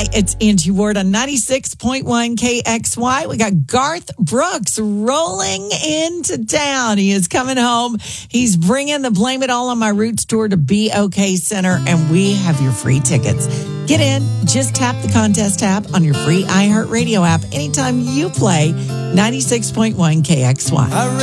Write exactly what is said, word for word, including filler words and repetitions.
It's Angie Ward on ninety-six point one K X Y. We got Garth Brooks rolling into town. He is coming home. He's bringing the Blame It All on My Roots tour to B O K Center, and we have your free tickets. Get in. Just tap the contest tab on your free iHeartRadio app anytime you play ninety-six point one K X Y.